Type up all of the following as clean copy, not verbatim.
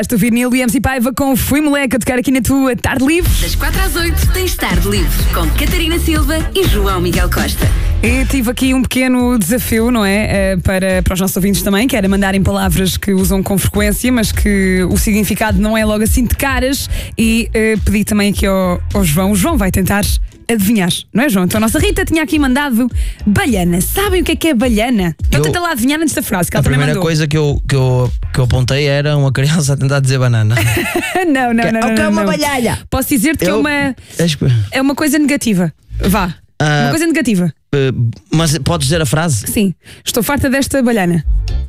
Estou a ouvir Nil e MC Paiva com Fui Moleque a tocar aqui na tua Tarde Livre. Das 4 às 8 tens Tarde Livre com Catarina Silva e João Miguel Costa. E tive aqui um pequeno desafio, não é? Para os nossos ouvintes também, que era mandarem palavras que usam com frequência, mas que o significado não é logo assim de caras. E pedi também aqui ao João. O João vai tentar adivinhar, não é, João? Então a nossa Rita tinha aqui mandado balhana. Sabem o que é balhana? Então tenta lá adivinhar antes da frase, que ela também mandou. A primeira coisa que eu apontei era uma criança a tentar dizer banana. Não. O que é uma balhalha? Posso dizer-te que é uma coisa negativa. Vá. Uma coisa negativa. Mas podes dizer a frase? Sim. Estou farta desta balhana.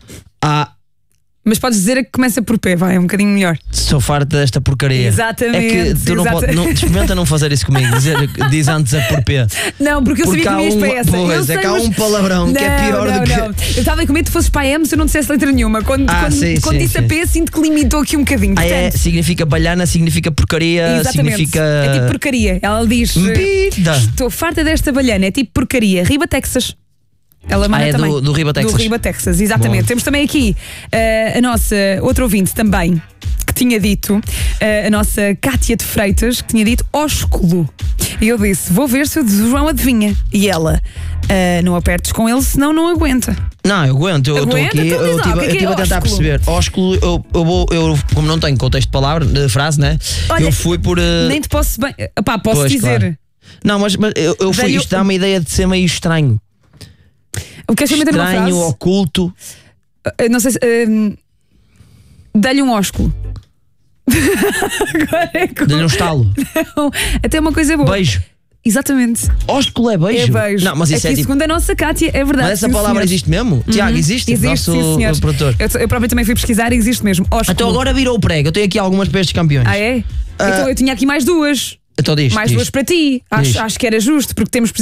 Mas podes dizer a que começa por P, vai, é um bocadinho melhor. Estou farta desta porcaria. Exatamente. É que tu não experimenta não fazer isso comigo. Diz antes a por P. Não, porque eu sabia que não ias para essa. Pois, é que há um palavrão que é pior do que. Não. Eu estava com medo que tu fosses para a M se eu não dissesse letra nenhuma. Quando disse a P, sinto que limitou aqui um bocadinho. Portanto, significa balhana, significa porcaria. Exatamente. Significa. É tipo porcaria. Ela diz: estou farta desta balhana. É tipo porcaria. Riba, Texas. Ela manda também. Do Riba Texas. Do Riba Texas, exatamente. Bom. Temos também aqui a nossa outra ouvinte também que tinha dito, a nossa Cátia de Freitas, que tinha dito ósculo. E eu disse: vou ver se o João adivinha. E ela: não apertes com ele, senão não aguenta. Não, eu aguento, eu estou aqui, eu estive a tentar perceber. Ósculo, eu como não tenho contexto de palavra, de frase, né? Olha, eu fui por. Nem te posso bem. Posso pois, dizer. Claro. Não, mas eu fui. Isto dá uma ideia de ser meio estranho. O que estranho, oculto. Não sei se. Dá-lhe um ósculo. Agora dá-lhe um estalo. Não, até uma coisa boa. Beijo. Exatamente. Ósculo é beijo. É beijo. Não, mas isso aqui, segundo a nossa Cátia, é verdade. Mas essa palavra existe mesmo? Tiago, existe? Existe, nosso sim, produtor. Eu próprio também fui pesquisar e existe mesmo. Ósculo. Então agora virou o prego. Eu tenho aqui algumas para estes campeões. Ah, é? Então eu tinha aqui mais duas. Então diz. Mais duas para ti. Acho que era justo, porque temos